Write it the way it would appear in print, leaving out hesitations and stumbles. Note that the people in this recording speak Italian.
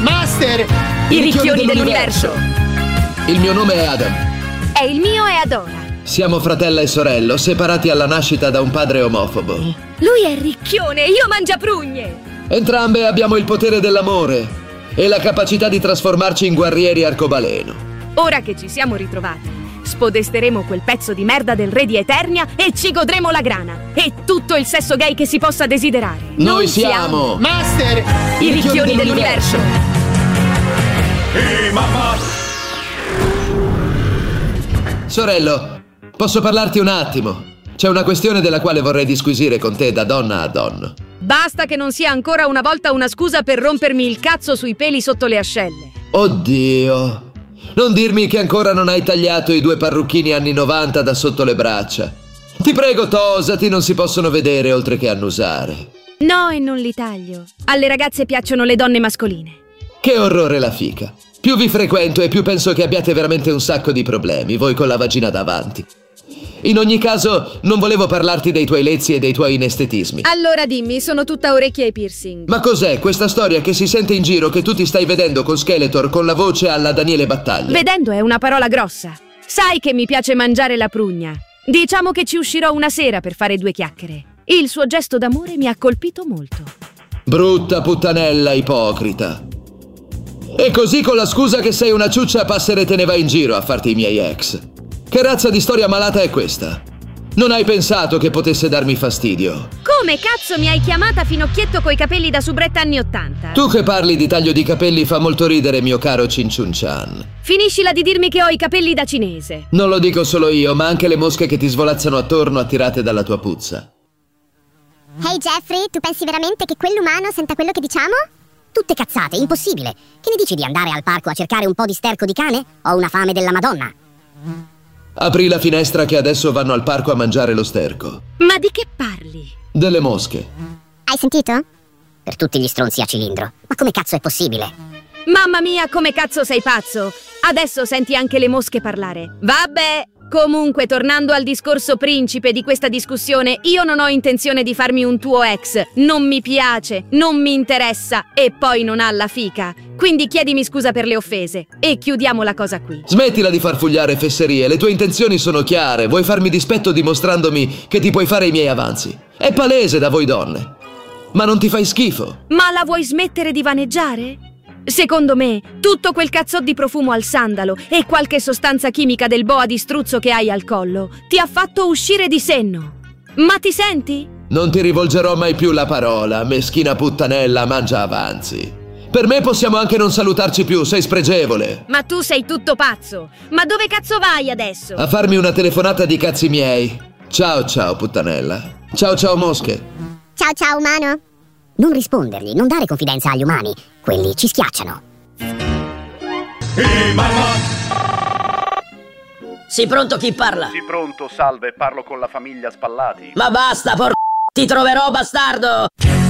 Master! I ricchioni dell'universo. Il mio nome è Adam. E il mio è Adora. Siamo fratello e sorello, separati alla nascita da un padre omofobo. Lui è ricchione, io mangiaprugne. Entrambe abbiamo il potere dell'amore e la capacità di trasformarci in guerrieri arcobaleno. Ora che ci siamo ritrovati, spodesteremo quel pezzo di merda del re di Eternia e ci godremo la grana e tutto il sesso gay che si possa desiderare. Noi siamo Master! I ricchioni dell'universo. Mamma! Sorello, posso parlarti un attimo? C'è una questione della quale vorrei disquisire con te da donna a donna. Basta che non sia ancora una volta una scusa per rompermi il cazzo sui peli sotto le ascelle. Oddio, non dirmi che ancora non hai tagliato i 2 parrucchini anni 90 da sotto le braccia. Ti prego, tosati, non si possono vedere oltre che annusare. No, e non li taglio. Alle ragazze piacciono le donne mascoline. Che orrore la fica. Più vi frequento e più penso che abbiate veramente un sacco di problemi, voi con la vagina davanti. In ogni caso, non volevo parlarti dei tuoi lezzi e dei tuoi inestetismi. Allora dimmi, sono tutta orecchie e piercing. Ma cos'è questa storia che si sente in giro che tu ti stai vedendo con Skeletor con la voce alla Daniele Battaglia? Vedendo è una parola grossa. Sai che mi piace mangiare la prugna. Diciamo che ci uscirò una sera per fare 2 chiacchiere. Il suo gesto d'amore mi ha colpito molto. Brutta puttanella ipocrita. E così con la scusa che sei una ciuccia passere te ne vai in giro a farti i miei ex. Che razza di storia malata è questa? Non hai pensato che potesse darmi fastidio? Come cazzo mi hai chiamata finocchietto coi capelli da subretta anni 80? Tu che parli di taglio di capelli fa molto ridere, mio caro Cinciunchan. Finiscila di dirmi che ho i capelli da cinese. Non lo dico solo io, ma anche le mosche che ti svolazzano attorno attirate dalla tua puzza. Hey Jeffrey, tu pensi veramente che quell'umano senta quello che diciamo? Tutte cazzate, impossibile. Che ne dici di andare al parco a cercare un po' di sterco di cane? Ho una fame della Madonna. Apri la finestra che adesso vanno al parco a mangiare lo sterco. Ma di che parli? Delle mosche. Hai sentito? Per tutti gli stronzi a cilindro. Ma come cazzo è possibile? Mamma mia, come cazzo sei pazzo? Adesso senti anche le mosche parlare. Vabbè. Comunque, tornando al discorso principe di questa discussione, io non ho intenzione di farmi un tuo ex. Non mi piace, non mi interessa e poi non ha la fica. Quindi chiedimi scusa per le offese e chiudiamo la cosa qui. Smettila di farfugliare fesserie, le tue intenzioni sono chiare. Vuoi farmi dispetto dimostrandomi che ti puoi fare i miei avanzi. È palese da voi donne. Ma non ti fai schifo? Ma la vuoi smettere di vaneggiare? Secondo me, tutto quel cazzò di profumo al sandalo e qualche sostanza chimica del boa di struzzo che hai al collo ti ha fatto uscire di senno. Ma ti senti? Non ti rivolgerò mai più la parola, meschina puttanella, mangia avanzi. Per me possiamo anche non salutarci più, sei spregevole. Ma tu sei tutto pazzo. Ma dove cazzo vai adesso? A farmi una telefonata di cazzi miei. Ciao ciao puttanella. Ciao ciao mosche. Ciao ciao umano. Non rispondergli, non dare confidenza agli umani. Quelli ci schiacciano. Mamma! Sì, pronto, chi parla? Sì, pronto, salve, parlo con la famiglia Spallati. Ma basta, ti troverò, bastardo!